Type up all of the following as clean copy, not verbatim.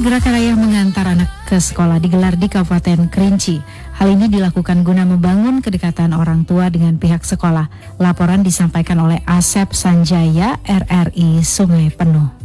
Gerakan Ayah Mengantar Anak ke Sekolah digelar di Kabupaten Kerinci. Hal ini dilakukan guna membangun kedekatan orang tua dengan pihak sekolah. Laporan disampaikan oleh Asep Sanjaya, RRI Sungai Penuh.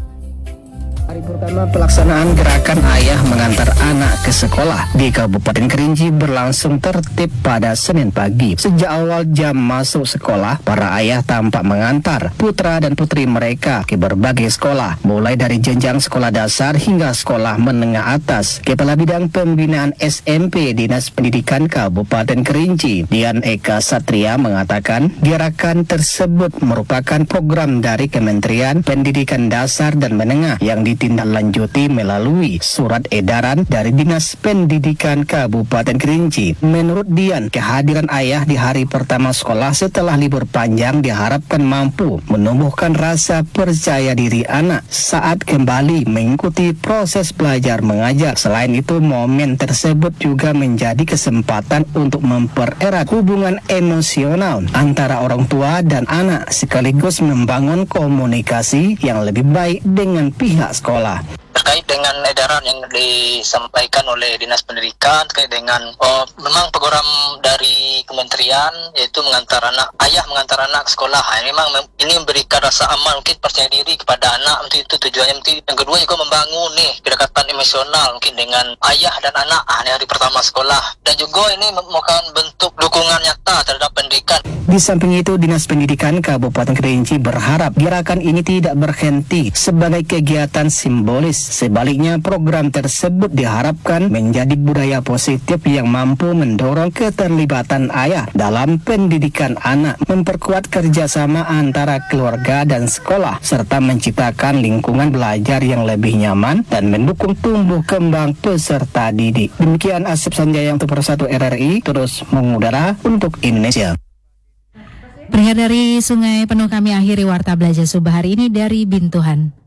Hari pertama pelaksanaan gerakan Ayah Mengantar Anak ke Sekolah di Kabupaten Kerinci berlangsung tertib pada Senin pagi. Sejak awal jam masuk sekolah, para ayah tampak mengantar putra dan putri mereka ke berbagai sekolah, mulai dari jenjang sekolah dasar hingga sekolah menengah atas. Kepala Bidang Pembinaan SMP Dinas Pendidikan Kabupaten Kerinci, Dian Eka Satria, mengatakan gerakan tersebut merupakan program dari Kementerian Pendidikan Dasar dan Menengah yang ditindaklanjuti melalui surat edaran dari Dinas Pendidikan Kabupaten Kerinci. Menurut Dian, kehadiran ayah di hari pertama sekolah setelah libur panjang diharapkan mampu menumbuhkan rasa percaya diri anak saat kembali mengikuti proses belajar mengajar. Selain itu, momen tersebut juga menjadi kesempatan untuk mempererat hubungan emosional antara orang tua dan anak sekaligus membangun komunikasi yang lebih baik dengan pihak sekolah. Terkait dengan edaran yang disampaikan oleh Dinas Pendidikan terkait dengan memang program dari kementerian yaitu ayah mengantar anak ke sekolah. Memang ini memberikan rasa aman, mungkin percaya diri kepada anak, itu tujuannya. Yang kedua juga membangun kedekatan emosional mungkin dengan ayah dan anak di hari pertama sekolah, dan juga ini merupakan bentuk dukungan nyata terhadap pendidikan. Di samping itu, Dinas Pendidikan Kabupaten Kerinci berharap gerakan ini tidak berhenti sebagai kegiatan simbolis. Sebaliknya, program tersebut diharapkan menjadi budaya positif yang mampu mendorong keterlibatan ayah dalam pendidikan anak, memperkuat kerjasama antara keluarga dan sekolah, serta menciptakan lingkungan belajar yang lebih nyaman dan mendukung tumbuh kembang peserta didik. Demikian Asep Sanjaya untuk Persatu RRI, terus mengudara untuk Indonesia. Peringat dari Sungai Penuh, kami akhiri Warta Belajar Subuh hari ini dari Bintuhan.